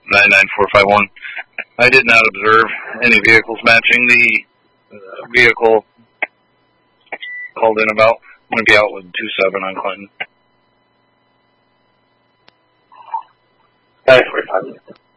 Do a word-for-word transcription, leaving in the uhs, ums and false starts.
nine nine four five one. I did not observe any vehicles matching the uh, vehicle called in about. I'm going to be out with two seven on Clinton. nine forty-five.